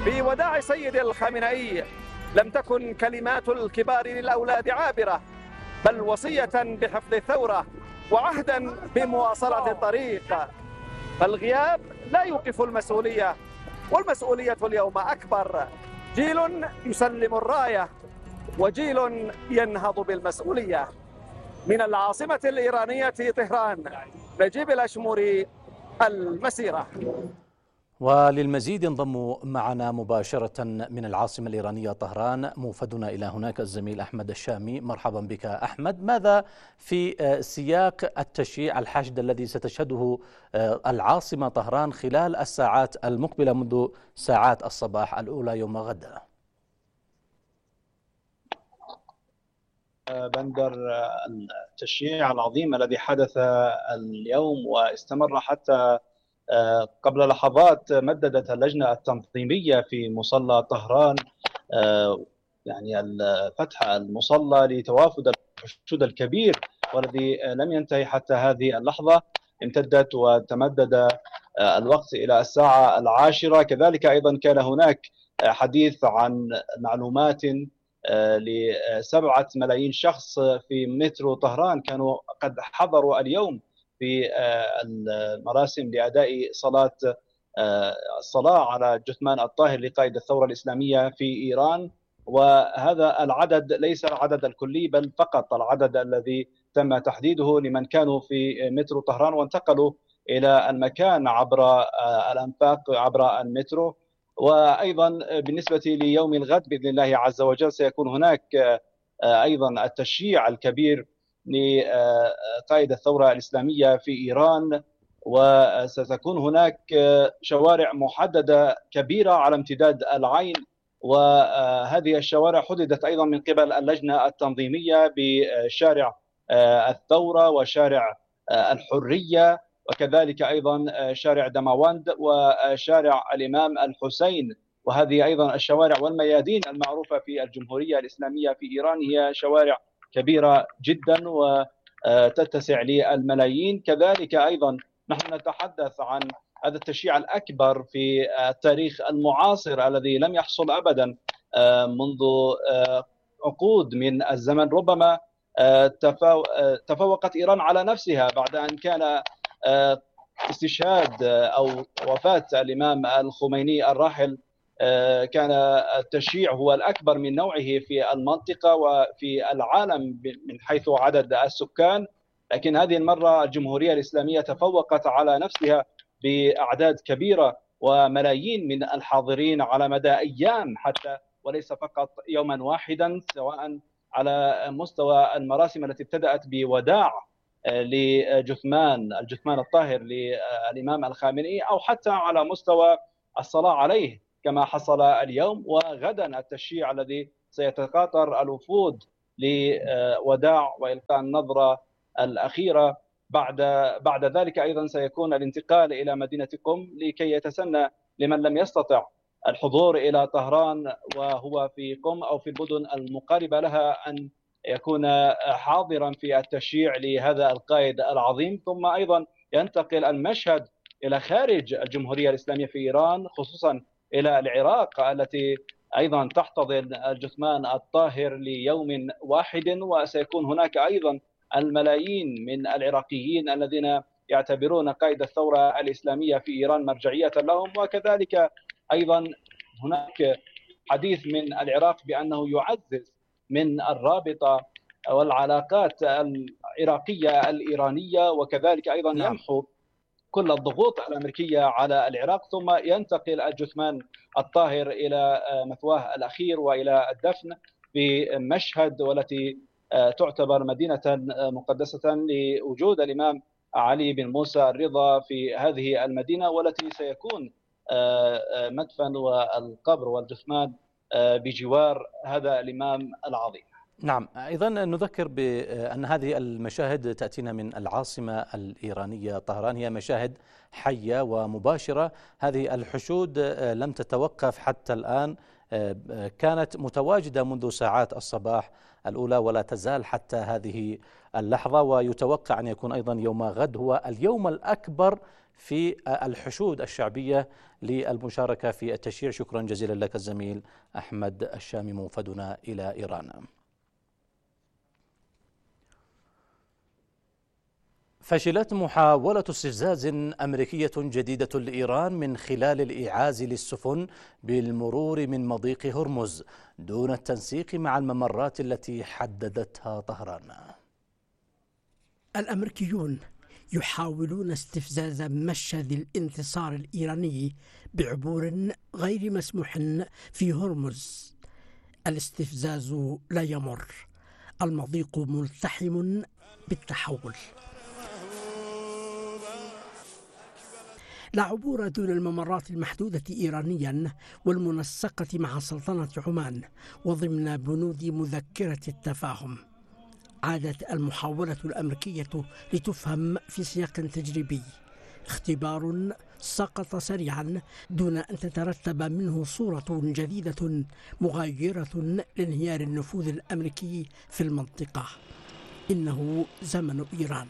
في وداع سيد الخامنئي لم تكن كلمات الكبار للأولاد عابرة، بل وصية بحفظ الثورة وعهدا بمواصلة الطريق. فالغياب لا يوقف المسؤولية، والمسؤولية اليوم أكبر. جيل يسلم الراية وجيل ينهض بالمسؤولية. من العاصمة الإيرانية طهران، نجيب الأشموري، المسيرة. وللمزيد ينضم معنا مباشرة من العاصمة الإيرانية طهران موفدنا إلى هناك الزميل أحمد الشامي. مرحبا بك أحمد. ماذا في سياق التشييع الحشد الذي ستشهده العاصمة طهران خلال الساعات المقبلة منذ ساعات الصباح الأولى يوم غد؟ بندر، التشييع العظيم الذي حدث اليوم واستمر حتى قبل لحظات مددت اللجنة التنظيمية في مصلى طهران يعني فتح المصلى لتوافد الحشود الكبير، والذي لم ينتهي حتى هذه اللحظة. امتدت وتمدد الوقت إلى الساعة 10. كذلك أيضا كان هناك حديث عن معلومات ل7 ملايين شخص في مترو طهران كانوا قد حضروا اليوم في المراسم لأداء الصلاة على جثمان الطاهر لقائد الثورة الإسلامية في إيران. وهذا العدد ليس العدد الكلي، بل فقط العدد الذي تم تحديده لمن كانوا في مترو طهران وانتقلوا إلى المكان عبر الأنفاق عبر المترو. وأيضا بالنسبة ليوم الغد بإذن الله عز وجل سيكون هناك أيضا التشييع الكبير لقائد الثورة الإسلامية في إيران، وستكون هناك شوارع محددة كبيرة على امتداد العين، وهذه الشوارع حددت أيضا من قبل اللجنة التنظيمية بشارع الثورة وشارع الحرية، وكذلك أيضا شارع دماوند وشارع الإمام الحسين. وهذه أيضا الشوارع والميادين المعروفة في الجمهورية الإسلامية في إيران هي شوارع كبيرة جدا وتتسع للملايين. كذلك أيضا نحن نتحدث عن هذا التشييع الأكبر في التاريخ المعاصر الذي لم يحصل أبدا منذ عقود من الزمن. ربما تفوقت إيران على نفسها بعد أن كان استشهاد أو وفاة الإمام الخميني الراحل، كان التشييع هو الأكبر من نوعه في المنطقة وفي العالم من حيث عدد السكان. لكن هذه المرة الجمهورية الإسلامية تفوقت على نفسها بأعداد كبيرة وملايين من الحاضرين على مدى أيام حتى، وليس فقط يوما واحدا، سواء على مستوى المراسم التي ابتدأت بوداع الجثمان الطاهر للإمام الخامنئي، أو حتى على مستوى الصلاة عليه كما حصل اليوم. وغدا التشييع الذي سيتقاطر الوفود لوداع وإلقاء النظرة الأخيرة. بعد ذلك أيضا سيكون الانتقال إلى مدينة قم لكي يتسنى لمن لم يستطع الحضور إلى طهران وهو في قم أو في المدن المقاربة لها أن يكون حاضرا في التشييع لهذا القائد العظيم. ثم أيضا ينتقل المشهد إلى خارج الجمهورية الإسلامية في إيران، خصوصا إلى العراق التي أيضا تحتضن الجثمان الطاهر ليوم واحد. وسيكون هناك أيضا الملايين من العراقيين الذين يعتبرون قائد الثورة الإسلامية في إيران مرجعية لهم. وكذلك أيضا هناك حديث من العراق بأنه يعزز من الرابطة والعلاقات العراقية الإيرانية، وكذلك أيضا يمحو كل الضغوط الأمريكية على العراق. ثم ينتقل الجثمان الطاهر إلى مثواه الأخير وإلى الدفن في مشهد، والتي تعتبر مدينة مقدسة لوجود الإمام علي بن موسى الرضا في هذه المدينة، والتي سيكون مدفن والقبر والجثمان بجوار هذا الإمام العظيم. نعم، أيضا نذكر بأن هذه المشاهد تأتينا من العاصمة الإيرانية طهران، هي مشاهد حية ومباشرة. هذه الحشود لم تتوقف حتى الآن، كانت متواجدة منذ ساعات الصباح الأولى ولا تزال حتى هذه اللحظة. ويتوقع أن يكون أيضا يوم غد هو اليوم الأكبر في الحشود الشعبية للمشاركة في التشييع. شكرا جزيلا لك الزميل أحمد الشامي موفدنا إلى إيران. فشلت محاولة استفزاز أمريكية جديدة لإيران من خلال الإيعاز للسفن بالمرور من مضيق هرمز دون التنسيق مع الممرات التي حددتها طهران. الأمريكيون يحاولون استفزاز مشهد الانتصار الإيراني بعبور غير مسموح في هرمز. الاستفزاز لا يمر، المضيق ملتحم بالتحول. لا عبور دون الممرات المحدودة إيرانيا والمنسقة مع سلطنة عمان وضمن بنود مذكرة التفاهم. عادت المحاولة الأمريكية لتفهم في سياق تجريبي، اختبار سقط سريعا دون أن تترتب منه صورة جديدة مغايرة لانهيار النفوذ الأمريكي في المنطقة. إنه زمن إيران.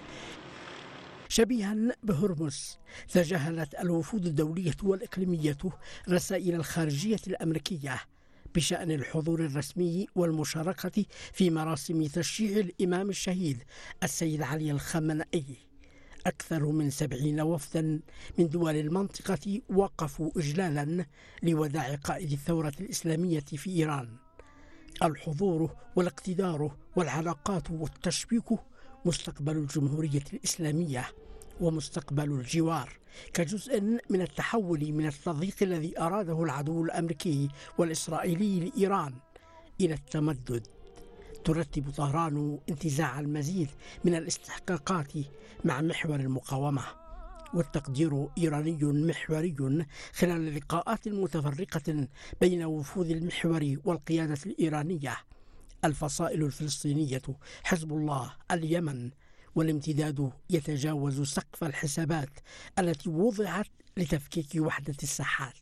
شبيها بهرمز تجاهلت الوفود الدولية والإقليمية رسائل الخارجية الأمريكية بشأن الحضور الرسمي والمشاركة في مراسم تشييع الإمام الشهيد السيد علي الخامنئي. أكثر من 70 وفدا من دول المنطقة وقفوا إجلالا لوداع قائد الثورة الإسلامية في إيران. الحضور والاقتدار والعلاقات والتشبيك مستقبل الجمهورية الإسلامية ومستقبل الجوار، كجزء من التحول من التضييق الذي أراده العدو الأمريكي والإسرائيلي لإيران إلى التمدد. ترتب طهران انتزاع المزيد من الاستحقاقات مع محور المقاومة، والتقدير إيراني محوري خلال اللقاءات المتفرقة بين وفود المحور والقيادة الإيرانية، الفصائل الفلسطينية، حزب الله، اليمن، والامتداد يتجاوز سقف الحسابات التي وضعت لتفكيك وحدة الساحات.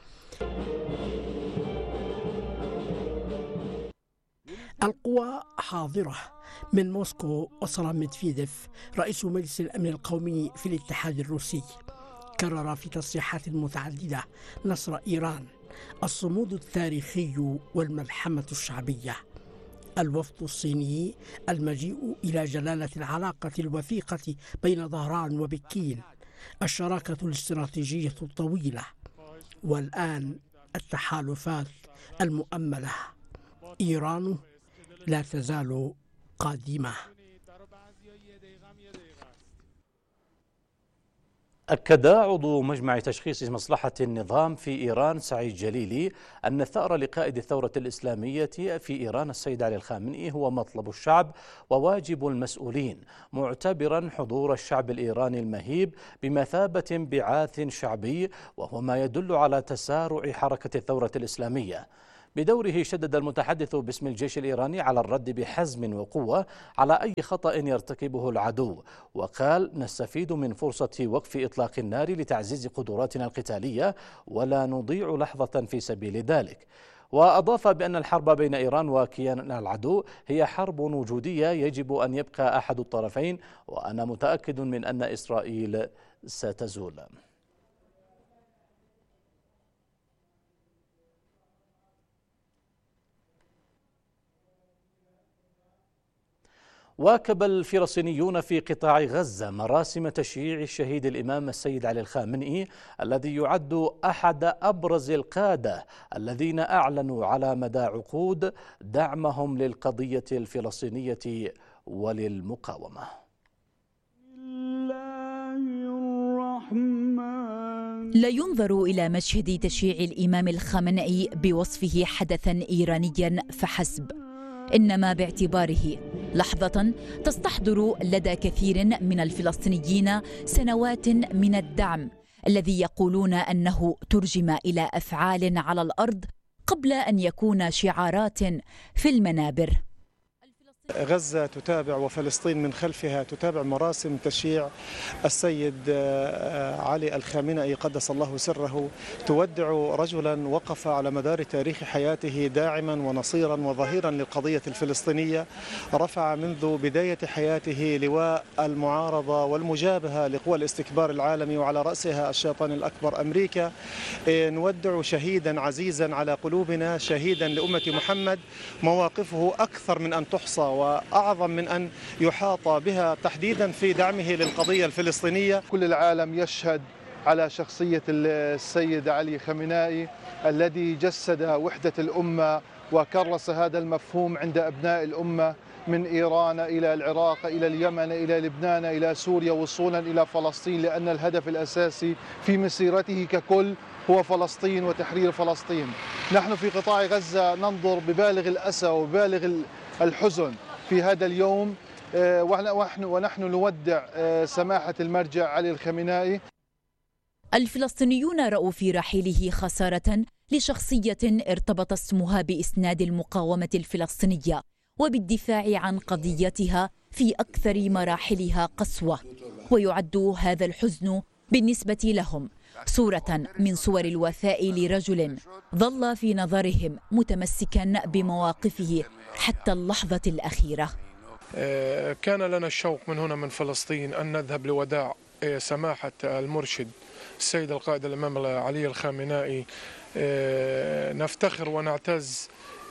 القوى حاضرة. من موسكو وصل ميدفيديف رئيس مجلس الأمن القومي في الاتحاد الروسي، كرر في تصريحات متعددة نصر إيران، الصمود التاريخي والملحمة الشعبية. الوفد الصيني المجيء إلى جلالة العلاقة الوثيقة بين طهران وبكين، الشراكة الاستراتيجية الطويلة، والآن التحالفات المؤملة. إيران لا تزال قادمة. أكد عضو مجمع تشخيص مصلحة النظام في إيران سعيد جليلي أن الثأر لقائد الثورة الإسلامية في إيران السيد علي الخامنئي هو مطلب الشعب وواجب المسؤولين، معتبرا حضور الشعب الإيراني المهيب بمثابة انبعاث شعبي، وهو ما يدل على تسارع حركة الثورة الإسلامية. بدوره شدد المتحدث باسم الجيش الإيراني على الرد بحزم وقوة على أي خطأ يرتكبه العدو، وقال: نستفيد من فرصة وقف إطلاق النار لتعزيز قدراتنا القتالية ولا نضيع لحظة في سبيل ذلك. وأضاف بأن الحرب بين إيران وكيان العدو هي حرب وجودية يجب أن يبقى أحد الطرفين، وأنا متأكد من أن إسرائيل ستزول. واكب الفلسطينيون في قطاع غزة مراسم تشييع الشهيد الإمام السيد علي الخامنئي الذي يعد أحد أبرز القادة الذين أعلنوا على مدى عقود دعمهم للقضية الفلسطينية وللمقاومة. لا ينظر إلى مشهد تشييع الإمام الخامنئي بوصفه حدثا إيرانيا فحسب، إنما باعتباره لحظة تستحضر لدى كثير من الفلسطينيين سنوات من الدعم الذي يقولون أنه ترجم إلى أفعال على الأرض قبل أن يكون شعارات في المنابر. غزة تتابع وفلسطين من خلفها تتابع مراسم تشييع السيد علي الخامنئي قدس الله سره، تودع رجلا وقف على مدار تاريخ حياته داعما ونصيرا وظهيرا للقضية الفلسطينية، رفع منذ بداية حياته لواء المعارضة والمجابهة لقوى الاستكبار العالمي وعلى رأسها الشيطان الأكبر أمريكا. نودع شهيدا عزيزا على قلوبنا، شهيدا لأمة محمد، مواقفه أكثر من أن تحصى وأعظم من أن يحاط بها، تحديدا في دعمه للقضية الفلسطينية. كل العالم يشهد على شخصية السيد علي خامنئي الذي جسد وحدة الأمة وكرس هذا المفهوم عند أبناء الأمة من إيران إلى العراق إلى اليمن إلى لبنان إلى سوريا وصولا إلى فلسطين، لأن الهدف الأساسي في مسيرته ككل هو فلسطين وتحرير فلسطين. نحن في قطاع غزة ننظر ببالغ الأسى وبالغ الحزن في هذا اليوم، ونحن نودع سماحة المرجع علي الخامنئي. الفلسطينيون رأوا في رحيله خسارة لشخصية ارتبط اسمها بإسناد المقاومة الفلسطينية وبالدفاع عن قضيتها في أكثر مراحلها قسوة، ويعد هذا الحزن بالنسبة لهم صورة من صور الوفاء لرجل ظل في نظرهم متمسكا بمواقفه حتى اللحظة الأخيرة. كان لنا الشوق من هنا من فلسطين أن نذهب لوداع سماحة المرشد السيد القائد الإمام علي الخامنئي. نفتخر ونعتز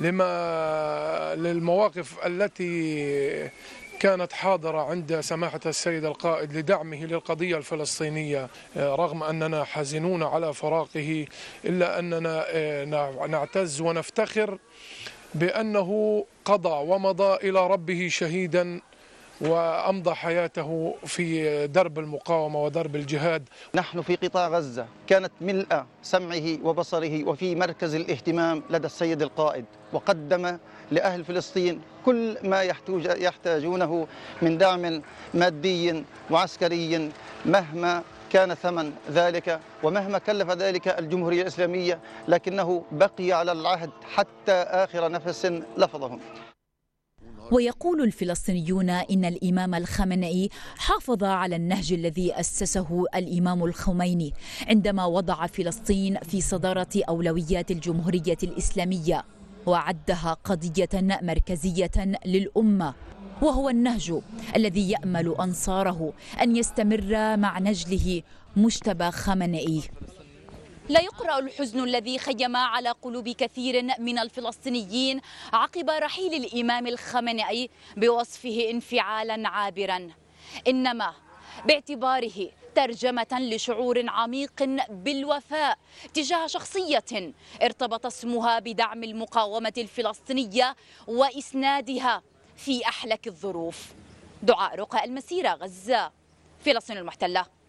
للمواقف التي كانت حاضرة عند سماحة السيد القائد لدعمه للقضية الفلسطينية، رغم أننا حزنون على فراقه إلا أننا نعتز ونفتخر بأنه قضى ومضى إلى ربه شهيدا وأمضى حياته في درب المقاومة ودرب الجهاد. نحن في قطاع غزة كانت ملء سمعه وبصره وفي مركز الاهتمام لدى السيد القائد، وقدم لأهل فلسطين كل ما يحتاجونه من دعم مادي وعسكري مهما كان ثمن ذلك ومهما كلف ذلك الجمهورية الإسلامية، لكنه بقي على العهد حتى آخر نفس لفظه. ويقول الفلسطينيون إن الإمام الخامنئي حافظ على النهج الذي أسسه الإمام الخميني عندما وضع فلسطين في صدارة أولويات الجمهورية الإسلامية وعدها قضية مركزية للأمة، وهو النهج الذي يأمل أنصاره أن يستمر مع نجله مجتبى خامنئي. لا يقرأ الحزن الذي خيم على قلوب كثير من الفلسطينيين عقب رحيل الإمام الخامنئي بوصفه انفعالا عابرا، إنما باعتباره ترجمة لشعور عميق بالوفاء تجاه شخصية ارتبط اسمها بدعم المقاومة الفلسطينية وإسنادها في أحلك الظروف. دعاء رقى، المسيرة، غزة، فلسطين المحتلة.